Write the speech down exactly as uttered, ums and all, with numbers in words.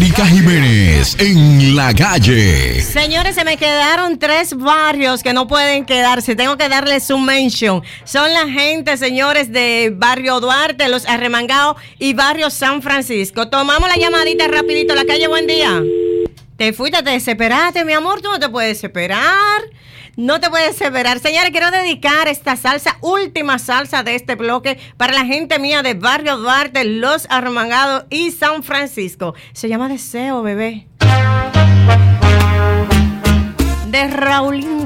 Erika Jiménez en la calle. Señores, se me quedaron tres barrios que no pueden quedarse. Tengo que darles un mention. Son la gente, señores, de Barrio Duarte, Los Arremangados y Barrio San Francisco. Tomamos la llamadita rapidito. La calle, buen día. Te fuiste, te desesperaste, mi amor. Tú no te puedes desesperar. No te puedes desesperar. Señores, quiero dedicar esta salsa, última salsa de este bloque, para la gente mía de Barrio Duarte, Los Arremangados y San Francisco. Se llama Deseo, bebé. De Raulín